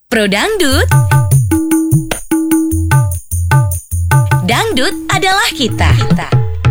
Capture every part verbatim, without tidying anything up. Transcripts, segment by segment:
Pro Dangdut. Dangdut adalah kita. kita.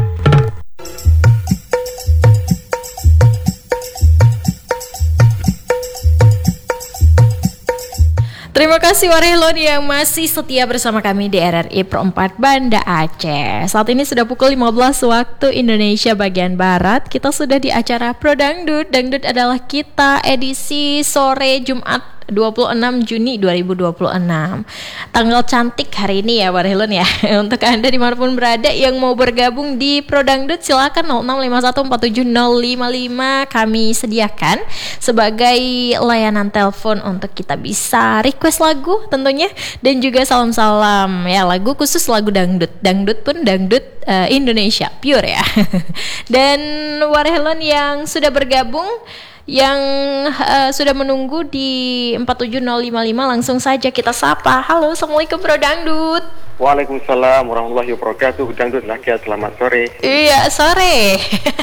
Terima kasih Warehlon yang masih setia bersama kami di R R I Pro empat Banda Aceh. Saat ini sudah pukul lima belas waktu Indonesia bagian Barat. Kita sudah di acara Pro Dangdut. Dangdut adalah kita, edisi sore Jumat dua puluh enam Juni dua ribu dua puluh enam. Tanggal cantik hari ini ya Warehlon ya. Untuk Anda dimanapun berada yang mau bergabung di Pro Dangdut, silakan nol enam lima satu empat tujuh nol lima lima kami sediakan sebagai layanan telepon untuk kita bisa request lagu tentunya, dan juga salam-salam ya, lagu khusus lagu dangdut. Dangdut pun dangdut uh, Indonesia pure ya. Dan Warehlon yang sudah bergabung, yang uh, sudah menunggu di empat tujuh nol lima lima, langsung saja kita sapa. Halo, Assalamualaikum Pro Dangdut. Waalaikumsalam warahmatullahi wabarakatuh. Dangdut Rakyat, selamat sore. Iya, sore.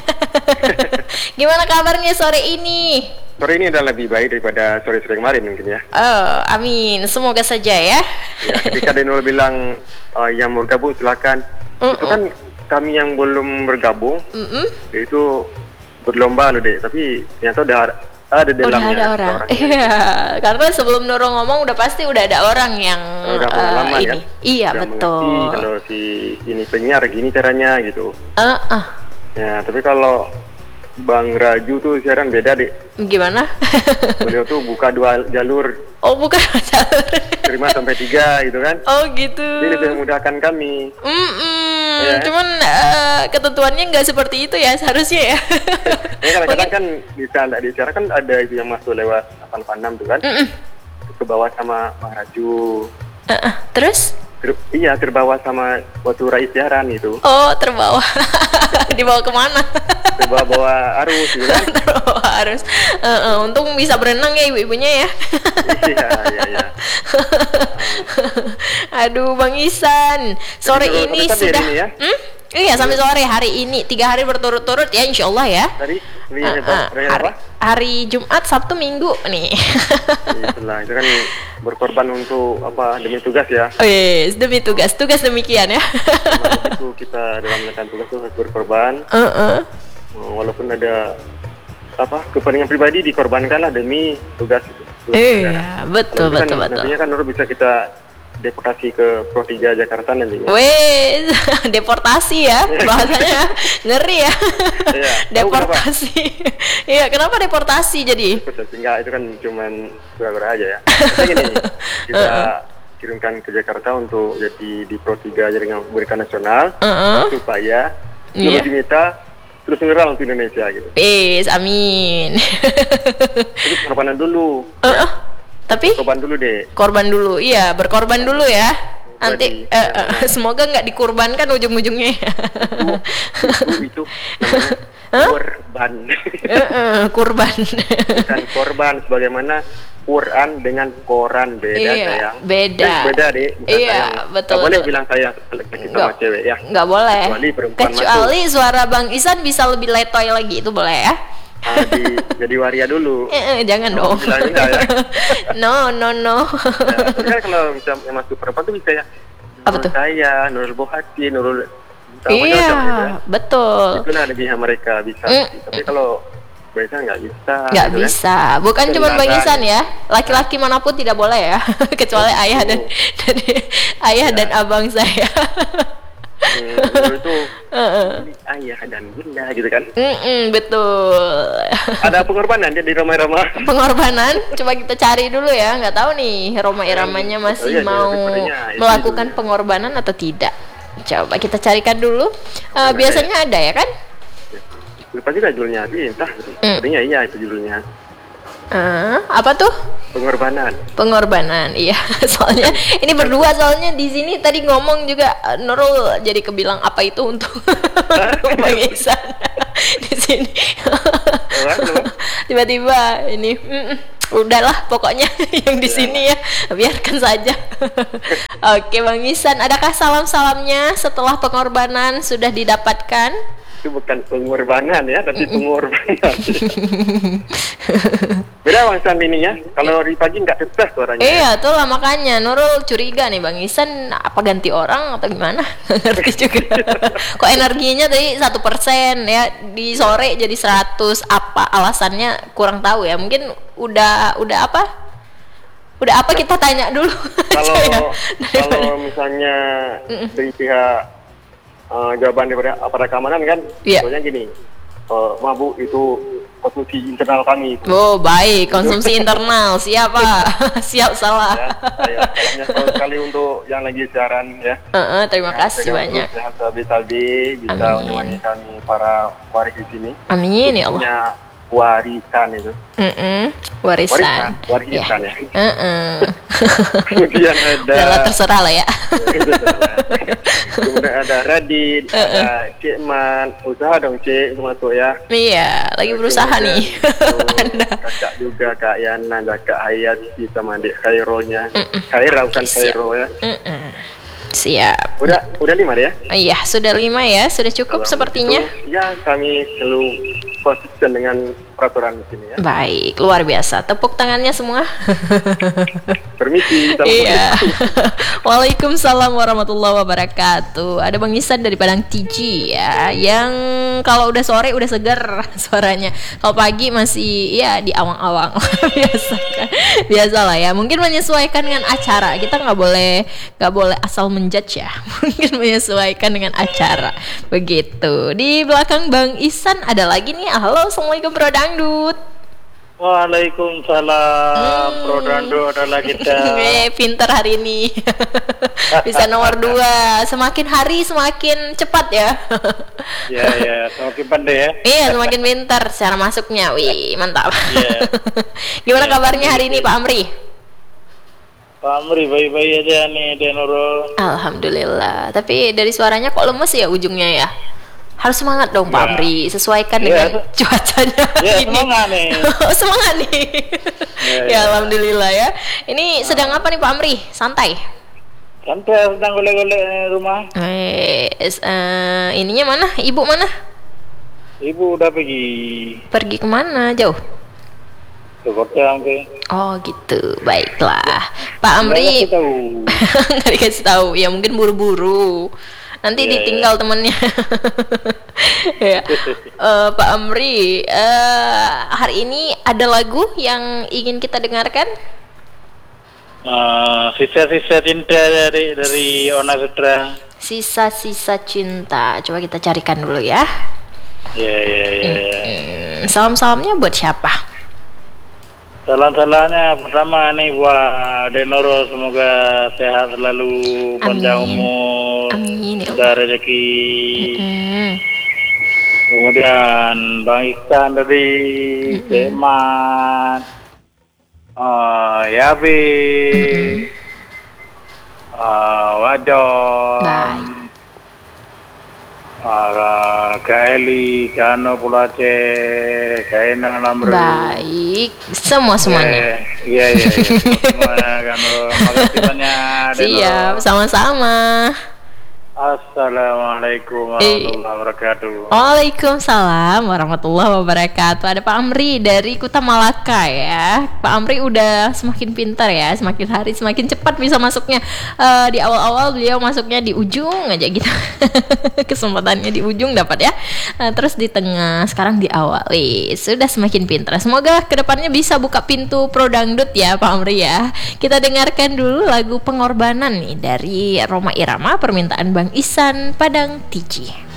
Gimana kabarnya sore ini? Sore ini adalah lebih baik daripada sore-sore kemarin mungkin ya. Oh, amin. Semoga saja ya. Ya, ketika Denul bilang uh, yang mau bergabung silakan. Uh-uh. Itu kan kami yang belum bergabung, uh-uh. itu berlomba loh deh, tapi ternyata udah ada dalamnya. Udah ada orang. Iya, karena sebelum Nurul ngomong udah pasti udah ada orang yang udah uh, pengalaman ini. Kan? Iya, udah betul. Mengerti kalau si ini penyiar gini caranya gitu. Uh, uh. Ya, tapi kalau Bang Raju tuh siaran beda deh. Gimana? Beliau tuh buka dua jalur. Oh, buka dua jalur. Terima sampai tiga gitu kan? Oh gitu. Ini lebih memudahkan kami. Mm-mm. Ya. Cuman uh, ketentuannya nggak seperti itu ya seharusnya ya. Ya kadang-kadang kan bisa nggak dicara kan ada itu yang masuk lewat delapan delapan enam tuh kan? Mm-mm. Ke bawah sama Bang Raju. Uh-uh. Terus? Ter, iya terbawa sama waktu Rais siaran itu. Oh terbawa. Dibawa kemana? Terbawa-bawa arus gitu kan? Terbawa arus. Uh-uh. Untung bisa berenang ya ibu-ibunya ya. Iya iya iya. Aduh Bang Isan, sore jadi, ini sudah ini ya? hmm? Iya sampai sore hari ini, tiga hari berturut-turut ya insya Allah ya. Tadi uh, uh, hari, hari Jumat, Sabtu, Minggu nih. Itulah, itu kan berkorban untuk apa, demi tugas ya. Oh yes, demi tugas, tugas demikian ya. Itu kita dalam melakukan tugas itu harus berkorban. Uh-uh. Walaupun ada apa kepentingan pribadi dikorbankan lah demi tugas itu. Iya, betul, betul, betul, kan, betul. Nantinya kan Nur bisa kita deportasi ke Pro tiga Jakarta nantinya. Wes, deportasi ya, bahasanya ngeri ya. Iya. Deportasi. Iya, kenapa deportasi jadi? Enggak, itu kan cuman pura-pura aja ya. Tapi gini, kita kirimkan ke Jakarta untuk jadi di Pro tiga Jaringan Pendidikan Nasional, uh-uh. supaya yeah. Nur diminta terus ngeral untuk Indonesia gitu. Yes, amin. Jadi pengorbanan dulu. Uh, uh, tapi korban dulu deh. Korban dulu, iya berkorban dulu ya. Nanti uh, uh, ya. Semoga nggak dikurbankan ujung-ujungnya. Itu, itu, itu namanya korban. Uh, uh, kurban. Bukan korban, sebagaimana Quran dengan koran beda iya, sayang. Beda. Eh, beda deh. Iya, sayang. betul. Gak boleh betul. bilang saya laki sama cewek ya. Nggak boleh. Kecuali perempuan Kecuali masuk. suara Bang Isan bisa lebih letoy lagi, itu boleh ya. Ah, di, jadi waria dulu. Eh, eh, jangan oh, dong. Ya. no, no, no. Ya, tapi kan kalau bisa yang masuk perempuan tuh bisa ya. Apa tuh? Saya, Nurul Bohati, Nurul. Iya, ya. Betul. Itu lah lebihnya mereka bisa. Mm. Tapi kalau biasa nggak bisa. Nggak gitu bisa. Kan? Bukan cuma Bang Isan ya. Laki-laki manapun tidak boleh ya. Kecuali oh, ayah dan, dan ayah ya. dan abang saya. Hmm, itu uh-uh. ayah dan bunda gitu kan. Mm-mm, betul. Ada pengorbanan jadi Roma Irama. Pengorbanan coba kita cari dulu ya. Nggak tahu nih Roma Iramanya masih oh, iya, mau melakukan itu. pengorbanan atau tidak. Coba kita carikan dulu. Uh, biasanya ada ya kan? Lupa juga judulnya, tapi entah. Sepertinya mm. iya itu judulnya. Uh, apa tuh? Pengorbanan. Pengorbanan, iya. Soalnya ini berdua soalnya di sini tadi ngomong juga Nurul jadi kebilang apa itu untuk Bang Isan di sini. Tiba-tiba ini, mm, udahlah pokoknya yang di sini ya biarkan saja. Oke Bang Isan, adakah salam-salamnya setelah pengorbanan sudah didapatkan? itu bukan pengorbanan ya, tapi pengorbanan. Beda Bang Isan ini ya. Kalau di pagi nggak tetes suaranya. Iya, tuh lah makanya Nurul curiga nih Bang Isan apa ganti orang atau gimana? Ngerti juga. Kok energinya tadi satu persen ya, di sore jadi seratus, apa alasannya kurang tahu ya. Mungkin udah udah apa? Udah apa kita tanya dulu. Kalau ya, kalau misalnya dari pihak Uh, jawaban daripada aparat keamanan kan, yeah. Soalnya gini, uh, mabuk itu konsumsi internal kami. Itu. Oh baik, konsumsi internal, siapa? Siap salah. Ya, saya salahnya sekali untuk yang lagi siaran ya. Uh-uh, terima ya, kasih banyak. Sehat habis-habis bisa menemani kami para waris di sini. Amin ya Allah. Punya warisan itu. Mm-mm. Warisan. Warisan, warisan ya. ya. Uh-uh. Kemudian ada. Udah terserah lah ya. Kemudian ada Radit, uh-uh. ada Cik Man, usaha dong Cik, itu masuk ya. Iya, lagi berusaha kemudian, nih. Anda. Kakak juga Kak Yana, Kak Hayati sama adik Khaironya. Khaira bukan Khairo ya. Uh-uh. Siap. Udah, udah lima ya? Iya, sudah lima ya, sudah cukup Kalau sepertinya. Itu, ya, kami selalu konsisten dengan peraturan di sini ya. Baik, luar biasa. Tepuk tangannya semua. Permisi. Iya. Waalaikumsalam warahmatullahi wabarakatuh. Ada Bang Isan dari Padang Tiji ya, yang kalau udah sore udah segar suaranya. Kalau pagi masih ya di awang-awang. Biasa kan? Biasalah ya. Mungkin menyesuaikan dengan acara. Kita nggak boleh nggak boleh asal menjudge ya. Mungkin menyesuaikan dengan acara. Begitu. Di belakang Bang Isan ada lagi nih. Halo, assalamualaikum Bro Dangdut. Waalaikumsalam, hmm. Bro Dangdut adalah kita. Eh, pinter hari ini. Bisa nomor dua. Semakin hari semakin cepat ya. Iya ya, semakin pandai ya. Iya, semakin pintar cara masuknya. Wih, mantap. Yeah. Gimana kabarnya hari ini Pak Amri? Pak Amri baik-baik aja nih, Denurul. Alhamdulillah. Tapi dari suaranya kok lemes ya ujungnya ya? Harus semangat dong Pak ya. Amri, sesuaikan ya, dengan cuacanya ya, ini. Semangat nih. Semangat nih. Ya, ya, ya, alhamdulillah ya. Ini sedang apa nih Pak Amri? Santai? Santai, sedang golek-golek rumah. Eh, uh, ininya mana? Ibu mana? Ibu udah pergi. Pergi kemana? Jauh? Ke kota mungkin. Oh gitu, baiklah. Pak Amri. Nggak dikasih tahu. Ya mungkin buru-buru. Nanti yeah, ditinggal yeah. temennya. Ya. uh, Pak Amri, uh, hari ini ada lagu yang ingin kita dengarkan? Uh, sisa-sisa cinta dari dari Ona Sutra. Sisa-sisa cinta. Coba kita carikan dulu ya. Ya ya ya. Salam-salamnya buat siapa? Salam-salamnya pertama nih buat Denoro, semoga sehat selalu, panjang umur, dan rezeki. Mm-hmm. Kemudian Bang Isan dari Teman, mm-hmm. uh, Yabi, mm-hmm. uh, Wajon. Bye. Uh, Kaeli, Kano, Pulace, Kaina, Lamru. Baik, semua semuanya. Iya iya iya. Semuanya Kano, makasih banyak. Siap, sama-sama. Assalamualaikum warahmatullahi wabarakatuh. Waalaikumsalam warahmatullahi wabarakatuh. Ada Pak Amri dari Kuta Malaka ya. Pak Amri udah semakin pintar ya, semakin hari semakin cepat bisa masuknya. Uh, di awal-awal beliau masuknya di ujung aja gitu. Kesempatannya di ujung dapat ya. Uh, terus di tengah, sekarang di awal. Wih, sudah semakin pintar. Semoga kedepannya bisa buka pintu Pro Dangdut ya Pak Amri ya. Kita dengarkan dulu lagu Pengorbanan nih dari Roma Irama, permintaan Bang Isan Padang Tiji.